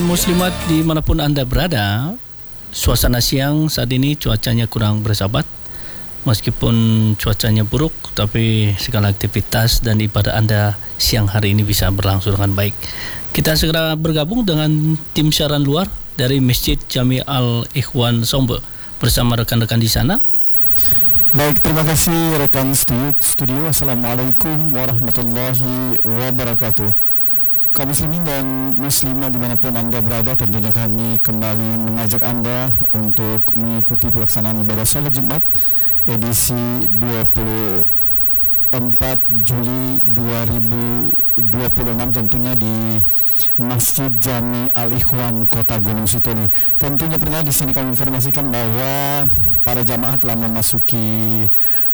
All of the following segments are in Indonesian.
muslimat dimanapun Anda berada, suasana siang saat ini cuacanya kurang bersahabat. Meskipun cuacanya buruk, tapi segala aktivitas dan ibadah Anda siang hari ini bisa berlangsung dengan baik. Kita segera bergabung dengan tim siaran luar dari Masjid Jami Al-Ikhwan Sombe bersama rekan-rekan di sana. Baik, terima kasih rekan studio. Assalamualaikum warahmatullahi wabarakatuh. Kaum muslimin dan muslimat dimanapun Anda berada, tentunya kami kembali mengajak Anda untuk mengikuti pelaksanaan ibadah sholat Jumat edisi 24 Juli 2026 tentunya di Masjid Jami Al-Ikhwan Kota Gunung Sitoli. Tentunya pernah di sini kami informasikan bahwa para jamaah telah memasuki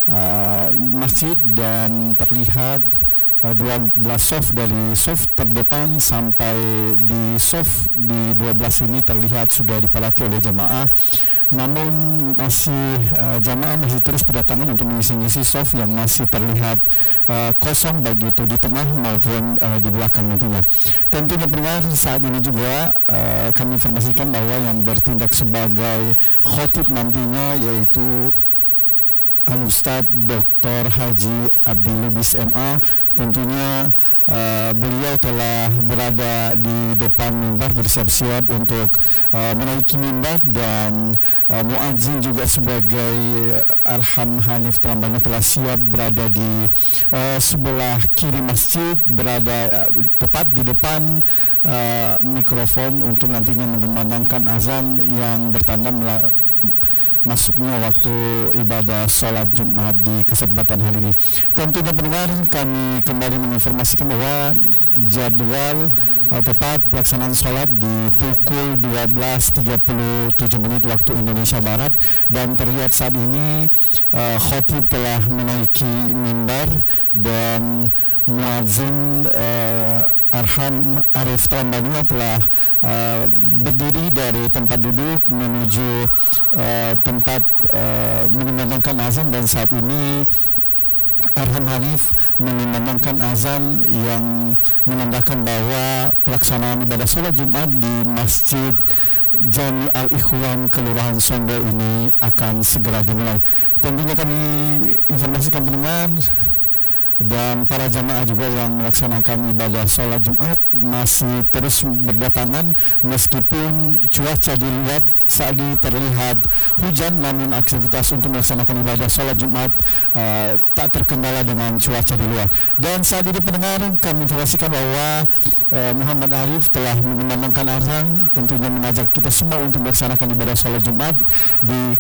masjid dan terlihat 12 soft dari soft terdepan sampai di soft di 12 ini terlihat sudah dipadati oleh jamaah. Namun masih jamaah masih terus berdatangan untuk mengisi soft yang masih terlihat kosong, baik itu di tengah maupun di belakang nantinya. Tentunya pendengar, saat ini juga kami informasikan bahwa yang bertindak sebagai khotib nantinya yaitu Al-Ustadz Dr. Haji Abdi Lubis MA. Tentunya beliau telah berada di depan mimbar bersiap-siap untuk menaiki mimbar, dan muadzin juga sebagai Arham Hanif Trambana telah siap berada di sebelah kiri masjid, berada tepat di depan mikrofon untuk nantinya mengumandangkan azan yang bertanda masuknya waktu ibadah sholat Jumat di kesempatan hari ini. Tentunya pendengar, kami kembali menginformasikan bahwa jadwal tepat pelaksanaan sholat di pukul 12.37 waktu Indonesia Barat, dan terlihat saat ini khotib telah menaiki mimbar dan muadzin Arham Arif Trambania telah berdiri dari tempat duduk menuju tempat mengumandangkan azan, dan saat ini Arham Hanif mengumandangkan azan yang menandakan bahwa pelaksanaan ibadah sholat Jumat di Masjid Jami Al-Ikhwan Kelurahan Sombe ini akan segera dimulai. Tentunya kami informasikan pendengar dan para jamaah juga yang melaksanakan ibadah sholat Jumat masih terus berdatangan meskipun cuaca di luar saat ini terlihat hujan, namun aktivitas untuk melaksanakan ibadah sholat Jumat tak terkendala dengan cuaca di luar. Dan saat ini pendengar, kami informasikan bahwa Muhammad Arif telah mengumandangkan azan, tentunya mengajak kita semua untuk melaksanakan ibadah sholat Jumat di